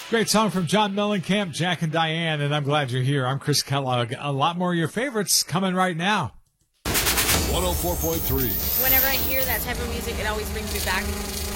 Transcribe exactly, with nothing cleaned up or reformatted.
Great song from John Mellencamp, Jack and Diane, and I'm glad you're here. I'm Chris Kellogg. A lot more of your favorites coming right now. one oh four point three. Whenever I hear that type of music, it always brings me back